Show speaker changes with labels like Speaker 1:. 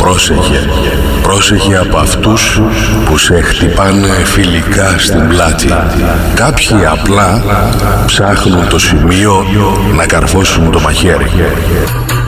Speaker 1: Πρόσεχε, πρόσεχε από αυτούς που σε χτυπάνε φιλικά στην πλάτη. Κάποιοι απλά ψάχνουν το σημείο να καρφώσουν το μαχαίρι.